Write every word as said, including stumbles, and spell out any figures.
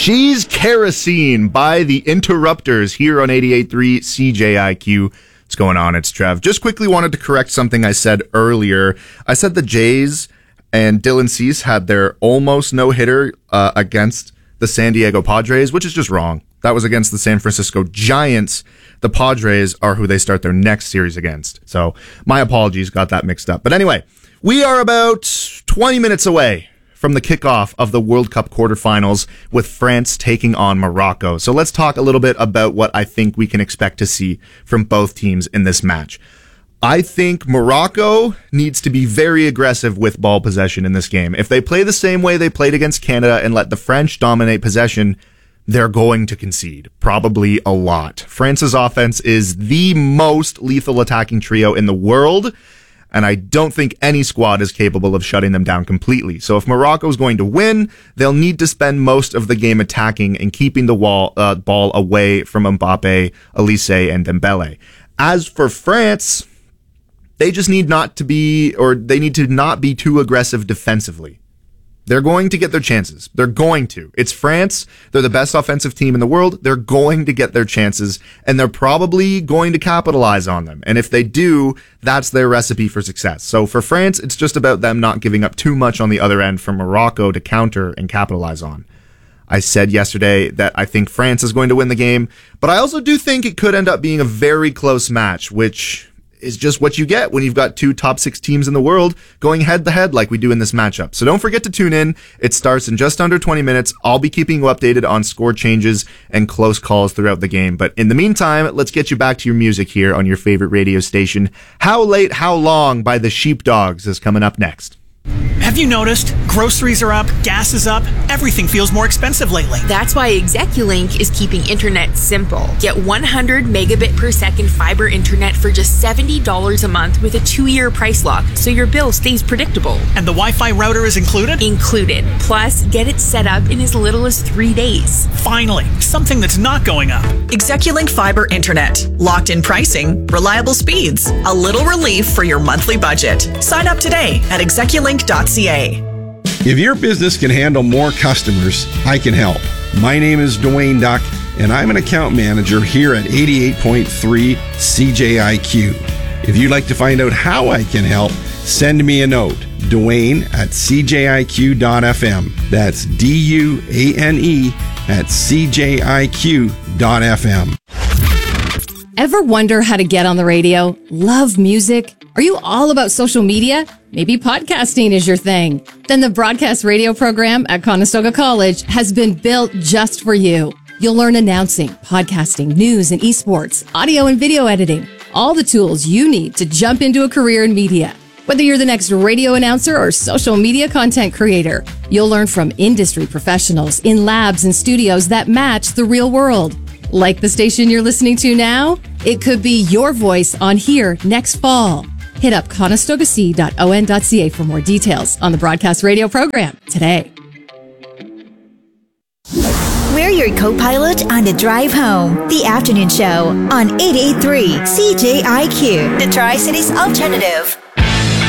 She's Kerosene by the Interrupters here on eighty-eight point three C J I Q. What's going on? It's Trev. Just quickly wanted to correct something I said earlier. I said the Jays and Dylan Cease had their almost no-hitter uh, against the San Diego Padres, which is just wrong. That was against the San Francisco Giants. The Padres are who they start their next series against. So my apologies, got that mixed up. But anyway, we are about twenty minutes away from the kickoff of the World Cup quarterfinals with France taking on Morocco. So let's talk a little bit about what I think we can expect to see from both teams in this match. I think Morocco needs to be very aggressive with ball possession in this game. If they play the same way they played against Canada and let the French dominate possession, they're going to concede. Probably a lot. France's offense is the most lethal attacking trio in the world, and I don't think any squad is capable of shutting them down completely. So if Morocco is going to win, they'll need to spend most of the game attacking and keeping the wall, uh, ball away from Mbappe, Elise, and Dembele. As for France, they just need not to be, or they need to not be too aggressive defensively. They're going to get their chances. They're going to. It's France. They're the best offensive team in the world. They're going to get their chances, and they're probably going to capitalize on them. And if they do, that's their recipe for success. So for France, it's just about them not giving up too much on the other end for Morocco to counter and capitalize on. I said yesterday that I think France is going to win the game, but I also do think it could end up being a very close match, which is just what you get when you've got two top six teams in the world going head to head like we do in this matchup. So don't forget to tune in. It starts in just under twenty minutes. I'll be keeping you updated on score changes and close calls throughout the game. But in the meantime, let's get you back to your music here on your favorite radio station. How Late, How Long by the Sheepdogs is coming up next. Have you noticed? Groceries are up, gas is up, everything feels more expensive lately. That's why Execulink is keeping internet simple. Get one hundred megabit per second fiber internet for just seventy dollars a month with a two-year price lock, so your bill stays predictable. And the Wi-Fi router is included? Included. Plus, get it set up in as little as three days. Finally, something that's not going up. Execulink Fiber Internet. Locked-in pricing, reliable speeds, a little relief for your monthly budget. Sign up today at execulink dot c a. If your business can handle more customers, I can help. My name is Dwayne Duck, and I'm an account manager here at eighty-eight point three C J I Q. If you'd like to find out how I can help, send me a note, Dwayne at c j i q dot f m. That's D U A N E at c j i q dot f m. Ever wonder how to get on the radio? Love music? Are you all about social media? Maybe podcasting is your thing. Then the broadcast radio program at Conestoga College has been built just for you. You'll learn announcing, podcasting, news and esports, audio and video editing, all the tools you need to jump into a career in media. Whether you're the next radio announcer or social media content creator, you'll learn from industry professionals in labs and studios that match the real world. Like the station you're listening to now? It could be your voice on here next fall. Hit up conestoga c dot o n dot c a for more details on the broadcast radio program today. We're your co-pilot on the drive home. The afternoon show on eighty-eight point three C J I Q, the Tri-Cities Alternative.